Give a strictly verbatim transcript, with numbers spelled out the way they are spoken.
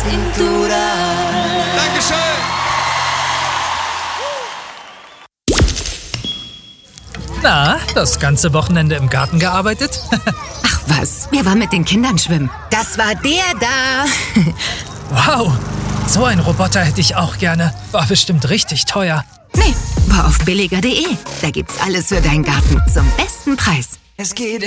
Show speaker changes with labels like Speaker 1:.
Speaker 1: Cintura.
Speaker 2: Dankeschön.
Speaker 3: Na, das ganze Wochenende im Garten gearbeitet?
Speaker 4: Ach was, wir waren mit den Kindern schwimmen. Das war der da.
Speaker 3: Wow, so ein Roboter hätte ich auch gerne. War bestimmt richtig teuer.
Speaker 4: Nee, war auf billiger punkt de. Da gibt's alles für deinen Garten zum besten Preis.
Speaker 1: Es geht